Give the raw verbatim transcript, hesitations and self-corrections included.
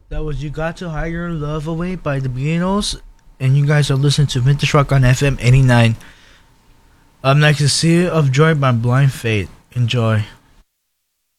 That was You Got to Hide Your Love Away by the Beatles. And you guys are listening to Vintage Rock on F M eighty-nine. Up next is Sea of Joy by Blind Faith. Enjoy.